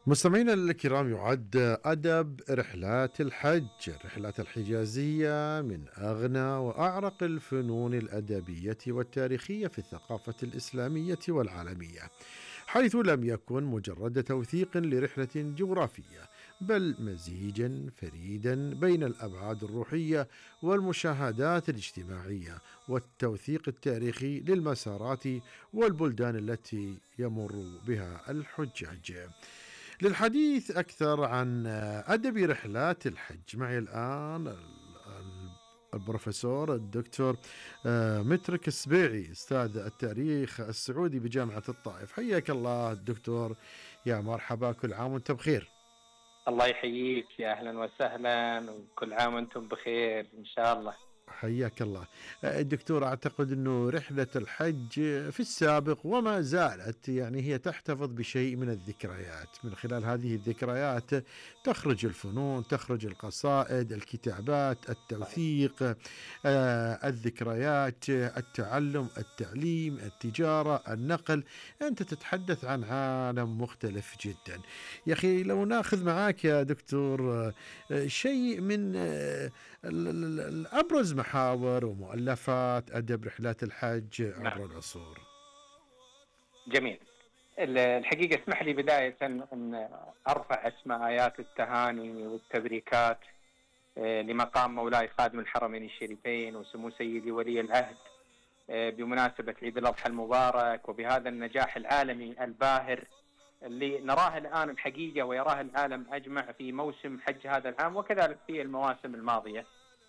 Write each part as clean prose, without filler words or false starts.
مستمعينا الكرام، يعد أدب رحلات الحج، الرحلات الحجازية، من أغنى وأعرق الفنون الأدبية والتاريخية في الثقافة الإسلامية والعالمية، حيث لم يكن مجرد توثيق لرحلة جغرافية، بل مزيجا فريدا بين الأبعاد الروحية والمشاهدات الاجتماعية والتوثيق التاريخي للمسارات والبلدان التي يمر بها الحجاج. للحديث أكثر عن أدب رحلات الحج، معي الآن البروفيسور الدكتور مترك السبيعي، أستاذ التاريخ السعودي بجامعة الطائف. حياك الله الدكتور، يا مرحبا، كل عام وانت بخير. الله يحييك، يا أهلا وسهلا، وكل عام وأنتم بخير إن شاء الله. حياك الله. الدكتور، أعتقد أنه رحلة الحج في السابق وما زالت هي تحتفظ بشيء من الذكريات. من خلال هذه الذكريات تخرج الفنون، تخرج القصائد، الكتابات، صحيح. التوثيق، الذكريات، التعلم، التعليم، التجارة، النقل. أنت تتحدث عن عالم مختلف جدا. يا أخي، لو ناخذ معاك يا دكتور شيء من أبرز محاور ومؤلفات أدب رحلات الحج نعم، عبر العصور. جميل. الحقيقة اسمح لي بداية أن أرفع أسماء آيات التهاني والتبريكات لمقام مولاي خادم الحرمين الشريفين وسمو سيدي ولي العهد بمناسبة عيد الأضحى المبارك، وبهذا النجاح العالمي الباهر اللي نراه الآن الحقيقة ويراه العالم أجمع في موسم حج هذا العام وكذلك في المواسم الماضية.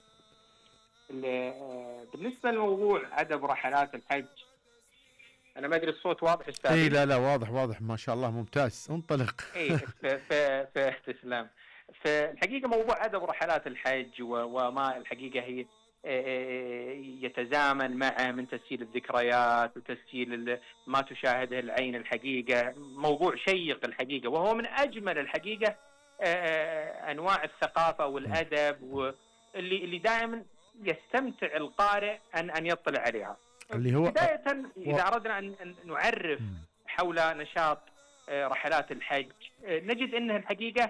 بالنسبة لموضوع أدب رحلات الحج، أنا ما أدري الصوت واضح اي، أستاذي؟ لا لا، واضح واضح، ما شاء الله، ممتاز، انطلق. إيه، تسلم. فالحقيقة موضوع أدب رحلات الحج وما الحقيقة هي يتزامن معه من تسجيل الذكريات وتسجيل ما تشاهده العين. الحقيقة موضوع شيق الحقيقة، وهو من أجمل الحقيقة أنواع الثقافة والأدب، واللي دائما يستمتع القارئ أن يطلع عليها. اللي هو بداية و... إذا أردنا أن نعرف حول نشاط رحلات الحج، نجد أنه الحقيقة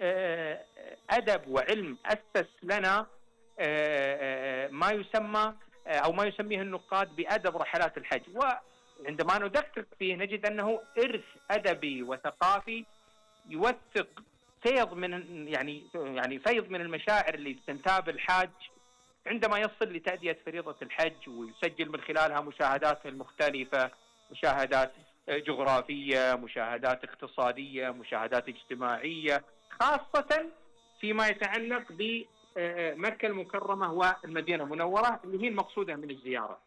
أدب وعلم أسس لنا ما يسمى أو ما يسميه النقاد بأدب رحلات الحج. وعندما ندقق فيه نجد أنه إرث أدبي وثقافي يوثق فيض من يعني فيض من المشاعر اللي تنتاب الحاج عندما يصل لتأدية فريضة الحج، ويسجل من خلالها مشاهداته المختلفة، مشاهدات جغرافية، مشاهدات اقتصادية، مشاهدات اجتماعية، خاصة فيما يتعلق بمكة المكرمة والمدينة المنورة اللي هي المقصودة من الزيارة.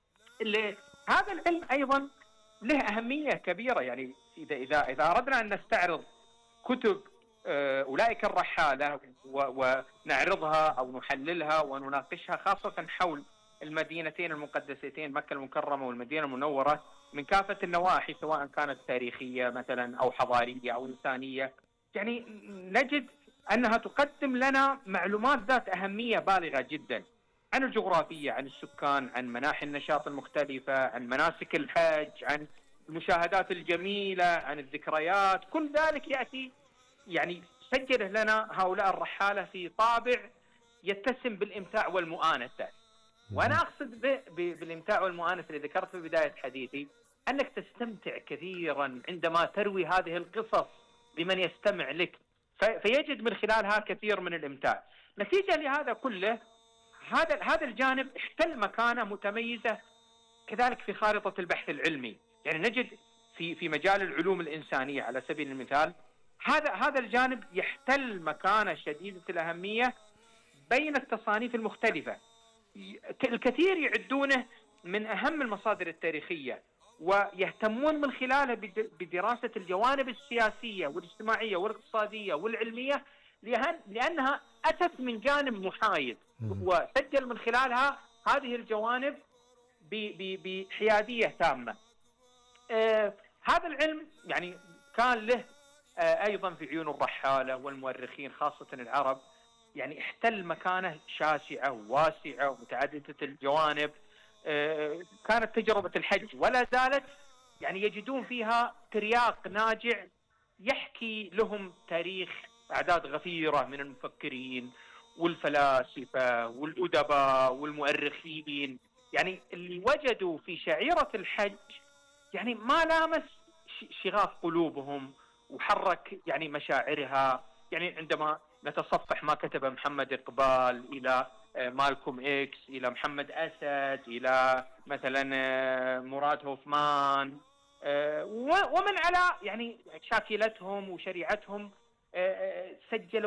هذا العلم أيضا له أهمية كبيرة. يعني إذا أردنا أن نستعرض كتب أولئك الرحالة ونعرضها أو نحللها ونناقشها، خاصة حول المدينتين المقدستين مكة المكرمة والمدينة المنورة من كافة النواحي، سواء كانت تاريخية مثلا أو حضارية أو إنسانية، يعني نجد أنها تقدم لنا معلومات ذات أهمية بالغة جدا عن الجغرافيا، عن السكان، عن مناحي النشاط المختلفة، عن مناسك الحج، عن المشاهدات الجميلة، عن الذكريات. كل ذلك يأتي يعني سجله لنا هؤلاء الرحالة في طابع يتسم بالإمتاع والمؤانسة. وأنا أقصد بالإمتاع والمؤانسة اللي ذكرت في بداية حديثي، أنك تستمتع كثيرا عندما تروي هذه القصص لمن يستمع لك، فيجد من خلالها كثير من الإمتاع. نتيجة لهذا كله، هذا الجانب احتل مكانة متميزة كذلك في خارطة البحث العلمي. يعني نجد في مجال العلوم الإنسانية على سبيل المثال، هذا الجانب يحتل مكانة شديدة الأهمية بين التصانيف المختلفة. الكثير يعدونه من أهم المصادر التاريخية، ويهتمون من خلاله بدراسة الجوانب السياسية والاجتماعية والاقتصادية والعلمية، لأنها أتت من جانب محايد وسجل من خلالها هذه الجوانب بحيادية تامة. هذا العلم يعني كان له أيضا في عيون الرحالة والمؤرخين خاصة العرب يعني احتل مكانة شاسعة وواسعة ومتعددة الجوانب. كانت تجربة الحج ولا زالت يعني يجدون فيها ترياق ناجع يحكي لهم تاريخ أعداد غفيرة من المفكرين والفلاسفة والأدباء والمؤرخين، يعني اللي وجدوا في شعيرة الحج يعني ما لامس شغاف قلوبهم وحرك يعني مشاعرها. يعني عندما نتصفح ما كتب محمد إقبال إلى مالكوم إكس، إلى محمد أسد، إلى مثلا مراد هوفمان، ومن على يعني شاكلتهم وشريعتهم سجلوا